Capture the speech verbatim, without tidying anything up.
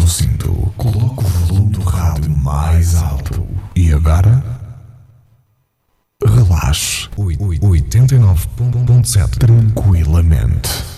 o cinto, coloque o volume do rádio mais alto. E agora? Relaxe. oitenta e nove ponto sete tranquilamente.